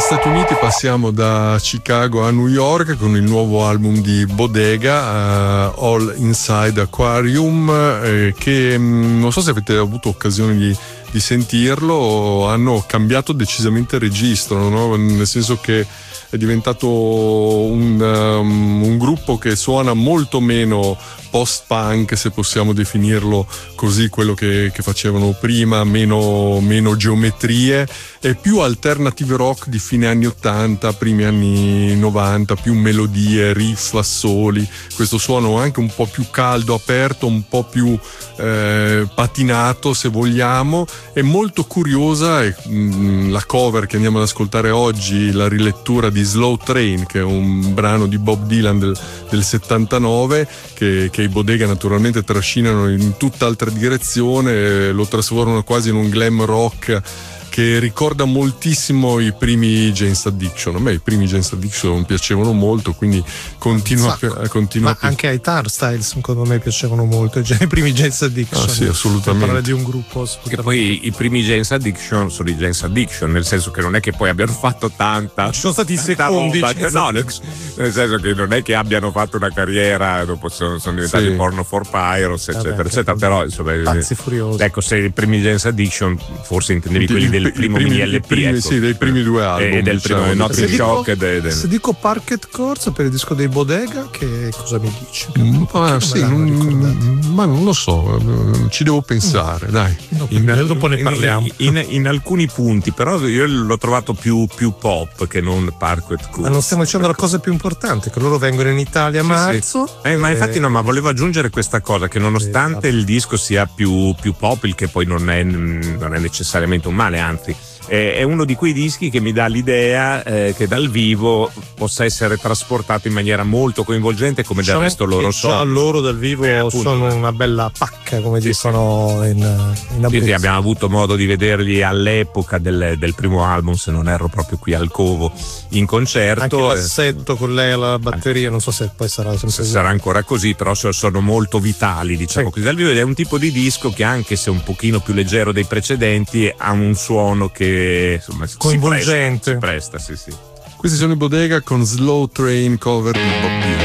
Stati Uniti passiamo da Chicago a New York con il nuovo album di Bodega, All Inside Aquarium, che non so se avete avuto occasione di sentirlo. Hanno cambiato decisamente registro, no? Nel senso che è diventato un gruppo che suona molto meno post-punk, se possiamo definirlo così, quello che facevano prima, meno geometrie, e più alternative rock di fine anni 80, primi anni 90, più melodie, riff, assoli, questo suono anche un po' più caldo, aperto, un po' più patinato, se vogliamo. È molto curiosa la cover che andiamo ad ascoltare oggi, la rilettura di Slow Train, che è un brano di Bob Dylan del 79, che i Bodega naturalmente trascinano in tutt'altra direzione, lo trasformano quasi in un glam rock che ricorda moltissimo i primi Jane's Addiction. A me i primi Jane's Addiction piacevano molto, quindi continua ma anche ai Turnstile secondo me piacevano molto i primi Jane's Addiction. Sì, assolutamente. Parlare di un gruppo che poi i primi Jane's Addiction sono i Jane's Addiction, nel senso che non è che poi abbiano fatto tanta, ci sono stati i secondi roba, nel senso che non è che abbiano fatto una carriera, dopo sono diventati Porno for Pyros, eccetera, eccetera. Però insomma, pazzi furiosi. Ecco, se i primi Jane's Addiction forse intendevi quelli del primo mini LP, ecco. Sì, dei primi due album e del primo Not in Shock. Se dico Parquet Courts per il disco dei Bodega, che cosa mi dici? Ma non lo so, ci devo pensare, dai. Dopo ne parliamo. In alcuni punti, però io l'ho trovato più pop che non Parquet Courts. Ma non stiamo dicendo la cosa più importante, che loro vengono in Italia a marzo. Sì. Ma infatti no, ma volevo aggiungere questa cosa, che nonostante il disco sia più pop, il che poi non è necessariamente un male, anzi è uno di quei dischi che mi dà l'idea che dal vivo possa essere trasportato in maniera molto coinvolgente, come del resto loro sono. Già loro dal vivo sono una bella pacca, come dicono in Abruzzo. Sì, abbiamo avuto modo di vederli all'epoca del primo album, se non erro proprio qui al Covo in concerto. Anche l'assetto con lei alla batteria, non so se poi sarà sempre sarà ancora così, però sono molto vitali, diciamo così, dal vivo, ed è un tipo di disco che, anche se un pochino più leggero dei precedenti, ha un suono che insomma coinvolgente, si presta, sì. Questi sono i Bodega con Slow Train, cover di Bob Dylan.